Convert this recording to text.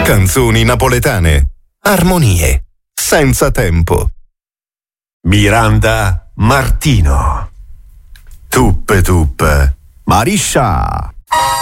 Canzoni napoletane. Armonie. Senza tempo. Miranda Martino. Tuppe tuppe. Mariscia.